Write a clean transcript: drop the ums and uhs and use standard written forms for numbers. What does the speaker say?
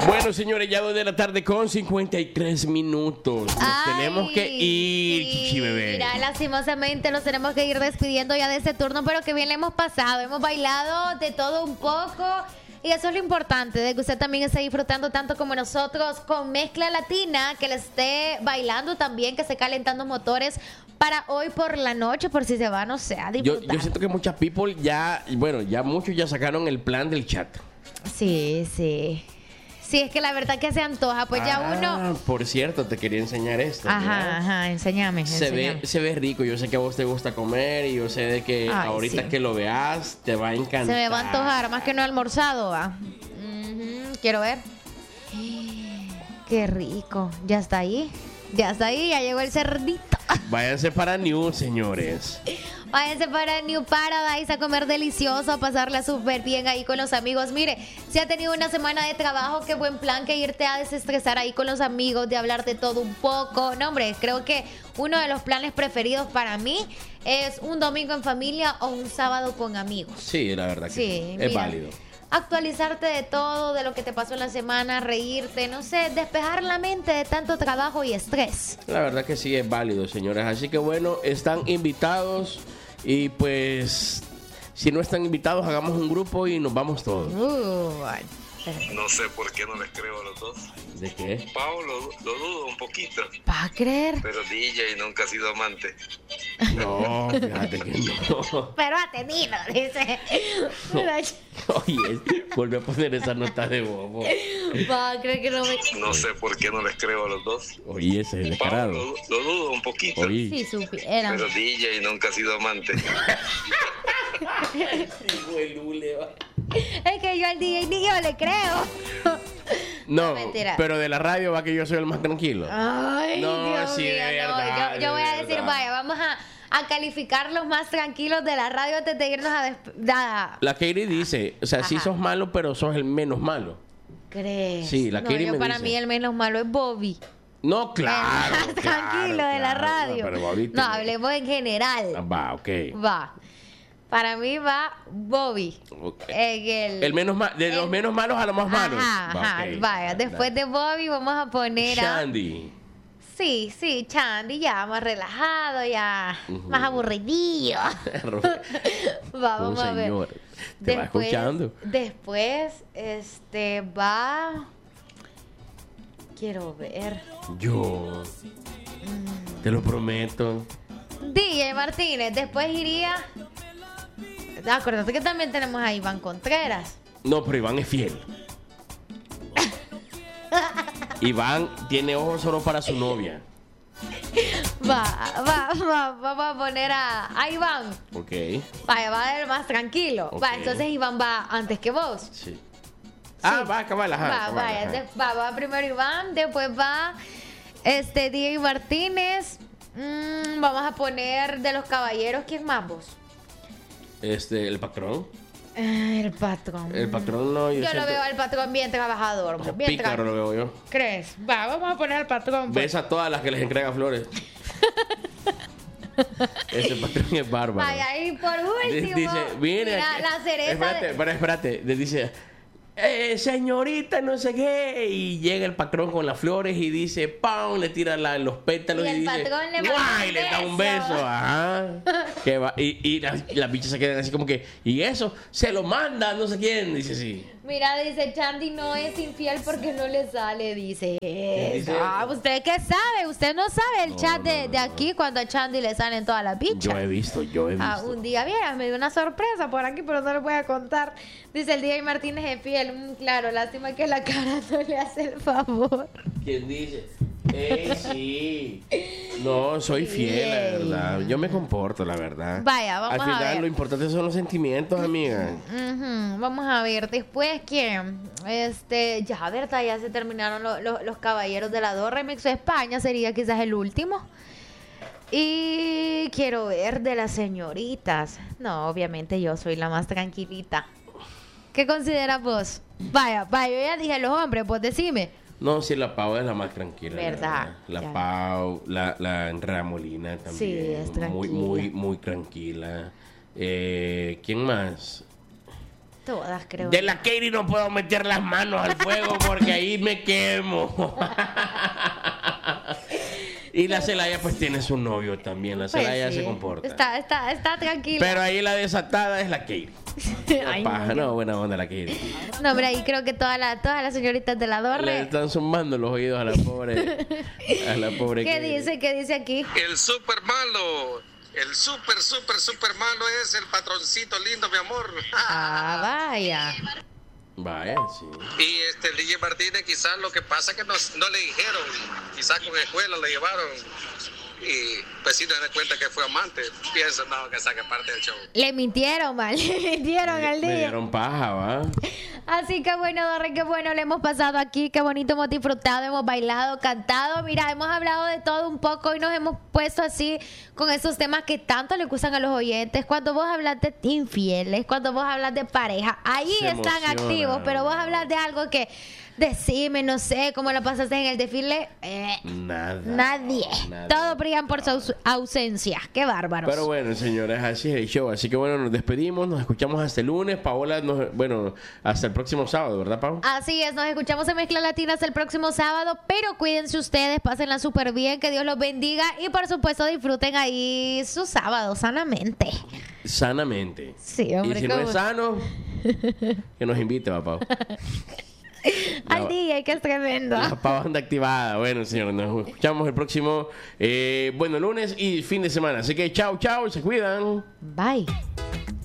Bueno, señores, ya 2 de la tarde con 53 minutos. Nos tenemos que ir, Chichi bebé. Mira, lastimosamente nos tenemos que ir despidiendo ya de este turno, pero que bien le hemos pasado. Hemos bailado de todo un poco. Y eso es lo importante, de que usted también esté disfrutando tanto como nosotros con mezcla latina, que le esté bailando también, que esté calentando motores para hoy por la noche, por si se va, no sé, a disfrutar. Yo siento que muchas people ya, bueno, ya muchos ya sacaron el plan del chat. Sí, sí. Sí, es que la verdad que se antoja, pues ya uno... Por cierto, te quería enseñar esto. Ajá, enséñame. Se ve rico, yo sé que a vos te gusta comer y yo sé de que ahorita que lo veas te va a encantar. Se me va a antojar, más que no he almorzado, va. Quiero ver. Qué rico. Ya está ahí, ya llegó el cerdito. Váyanse para New, señores. Váyanse para New Paradise a comer delicioso, a pasarla súper bien ahí con los amigos. Mire, si ha tenido una semana de trabajo, qué buen plan que irte a desestresar ahí con los amigos, de hablar de todo un poco. No, hombre, creo que uno de los planes preferidos para mí es un domingo en familia o un sábado con amigos. Sí, la verdad que sí, es válido. Actualizarte de todo, de lo que te pasó en la semana, reírte, no sé, despejar la mente de tanto trabajo y estrés. La verdad que sí es válido, señores. Así que bueno, están invitados y pues si no están invitados, hagamos un grupo y nos vamos todos. No sé por qué no les creo a los dos. ¿De qué? Pau lo dudo un poquito. ¿Va a creer? Pero DJ nunca ha sido amante. No, fíjate que no. Pero ha tenido, dice. Oye, vuelve a poner esa nota de bobo. Va a creer que no me... No sé por qué no les creo a los dos. Oye, ese es descarado. Pau lo dudo un poquito. Oye. Si supieran. Pero DJ nunca ha sido amante. Es que yo al DJ ni yo le creo. No, mentira. Pero de la radio va que yo soy el más tranquilo. Ay, no, Dios sí, mío, de verdad. Yo voy a decir, verdad. vaya, vamos a calificar los más tranquilos de la radio antes de irnos a La Katie dice, o sea, sí sos malo, pero sos el menos malo. ¿Crees? Sí, la Katie me para dice. mí el menos malo es Bobby. No, claro. El más tranquilo de la radio. No, pero Bobby no, hablemos en general. Va, ok. Va. Para mí va Bobby. Okay. De los menos malos a los más malos. Ajá, okay. Vaya, después de Bobby vamos a poner Shandy. Sí, Chandy ya más relajado, ya más aburridillo. Vamos a ver. Te va escuchando. Después, va... Quiero ver. Yo. Te lo prometo. DJ Martínez, después iría... Acuérdate que también tenemos a Iván Contreras. No, pero Iván es fiel. Iván tiene ojos solo para su novia. Vamos a poner a Iván. Ok. Vaya, va a ir más tranquilo. Okay. Va, entonces Iván va antes que vos. Sí. Va, cabal, ajá. Va primero Iván, después va Diego Martínez. Vamos a poner de los caballeros, ¿quién más vos? El patrón. El patrón. El patrón no. Yo lo veo al patrón bien trabajador. Bien pícaro lo veo yo. ¿Crees? Vamos a poner al patrón. Ves a todas las que les entrega flores. Ese patrón es bárbaro. Vaya, y por último, dice, mira, la cereza. Espérate. Le dice, señorita, no sé qué. Y llega el patrón con las flores y dice, ¡pam! Le tira los pétalos y dice, ¡guay! Le da un beso. Ajá. Que va, y las bichas se quedan así como que, ¿y eso? Se lo manda, no sé quién. Dice, sí. Mira, dice, Chandy no es infiel porque no le sale, dice. Dice ¿usted qué sabe? Usted no sabe el chat de aquí cuando a Chandy le salen todas las bichas. Yo he visto. Un día, mira, me dio una sorpresa por aquí, pero no le voy a contar. Dice, el DJ Martínez es fiel. Claro, lástima que la cara no le hace el favor. ¿Quién dice? Sí. No, soy fiel, la verdad. Yo me comporto, la verdad. Vaya, vamos a ver. Al final, lo importante son los sentimientos, amiga. Vamos a ver. Después, ¿quién? Ya, ¿verdad? Ya se terminaron los caballeros de la Do Remix de España. Sería quizás el último. Y quiero ver de las señoritas. No, obviamente yo soy la más tranquilita. ¿Qué consideras vos? Vaya, yo ya dije los hombres, pues decime. No, sí, la Pau es la más tranquila. ¿Verdad? La Pau, la Andrea Molina también. Sí, es tranquila. Muy tranquila. ¿Quién más? Todas, creo. De la Katie no puedo meter las manos al fuego porque ahí me quemo. Y la Celaya pues tiene su novio también. La Celaya Pues sí. se comporta. Está tranquila. Pero ahí la desatada es la Katie. Ay, Paja, no, buena onda la Katie. no, hombre, ahí creo que todas las señoritas de la Le Dorre. están zumbando los oídos a la pobre. A la pobre ¿Qué Katie. dice? ¿Qué dice aquí? El super malo. El super malo es el patroncito lindo, mi amor. Ah, vaya. Vaya, sí. Y el DJ Martínez quizás lo que pasa es que no le dijeron, quizás con escuela le llevaron y pues sí te das cuenta que fue amante, piensa no, que saque parte del show. Le mintieron, mal. Le mintieron al Me día. dieron paja, ¿va? Así que bueno, Dorre, qué bueno le hemos pasado aquí, qué bonito hemos disfrutado, hemos bailado, cantado, mira, hemos hablado de todo un poco y nos hemos puesto así con esos temas que tanto le gustan a los oyentes. Cuando vos hablas de infieles, cuando vos hablas de pareja, ahí Se están emociona. activos, pero vos hablas de algo que decime, no sé, cómo lo pasaste en el desfile, Nada. nadie. Nada. Todos brillan por su ausencia, qué bárbaros. Pero bueno, señores, así es el show. Así que bueno, nos despedimos, nos escuchamos hasta el lunes. Paola, bueno, hasta el próximo sábado, ¿verdad, Pau? Así es, nos escuchamos en Mezcla Latina hasta el próximo sábado, pero cuídense ustedes, pásenla súper bien, que Dios los bendiga y por supuesto disfruten ahí su sábado sanamente. Sanamente. Sí, hombre, Y si no ¿cómo? es sano, que nos invite, va, Pau. Al día, que es tremendo. La Pau anda activada. Bueno, señores, nos escuchamos el próximo, lunes y fin de semana. Así que chao, chao, se cuidan. Bye.